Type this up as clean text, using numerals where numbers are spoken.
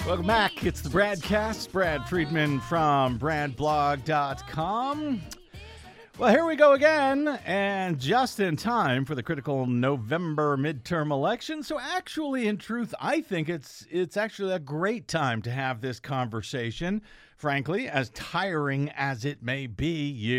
Welcome back. It's the Bradcast. Brad Friedman from BradBlog.com. Well, here we go again, and just in time for the critical November midterm election. So actually, in truth, I think it's actually a great time to have this conversation. Frankly, as tiring as it may be,